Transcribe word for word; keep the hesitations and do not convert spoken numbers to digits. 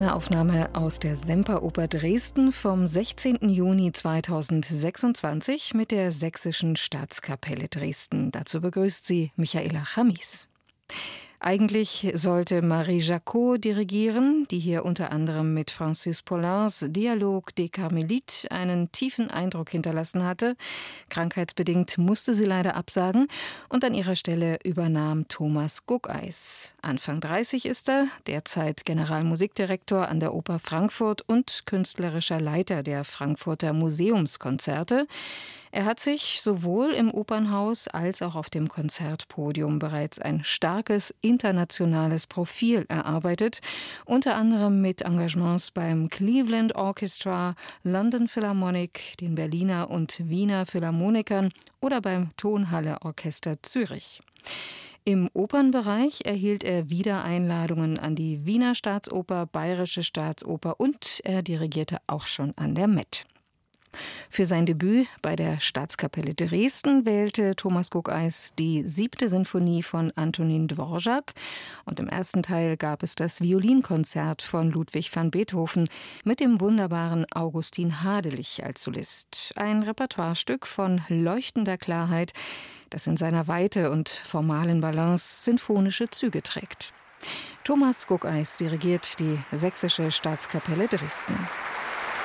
Eine Aufnahme aus der Semperoper Dresden vom sechzehnten Juni zweitausendsechsundzwanzig mit der Sächsischen Staatskapelle Dresden. Dazu begrüßt sie Michaela Chamis. Eigentlich sollte Marie Jacot dirigieren, die hier unter anderem mit Francis Pollins Dialogue des Carmélites einen tiefen Eindruck hinterlassen hatte. Krankheitsbedingt musste sie leider absagen und an ihrer Stelle übernahm Thomas Guckeis. Anfang dreißig ist er, derzeit Generalmusikdirektor an der Oper Frankfurt und künstlerischer Leiter der Frankfurter Museumskonzerte. Er hat sich sowohl im Opernhaus als auch auf dem Konzertpodium bereits ein starkes internationales Profil erarbeitet, unter anderem mit Engagements beim Cleveland Orchestra, London Philharmonic, den Berliner und Wiener Philharmonikern oder beim Tonhalle Orchester Zürich. Im Opernbereich erhielt er wieder Einladungen an die Wiener Staatsoper, Bayerische Staatsoper und er dirigierte auch schon an der Met. Für sein Debüt bei der Staatskapelle Dresden wählte Thomas Guckeis die siebte Sinfonie von Antonín Dvořák und im ersten Teil gab es das Violinkonzert von Ludwig van Beethoven mit dem wunderbaren Augustin Hadelich als Solist. Ein Repertoirestück von leuchtender Klarheit, das in seiner Weite und formalen Balance sinfonische Züge trägt. Thomas Guckeis dirigiert die Sächsische Staatskapelle Dresden.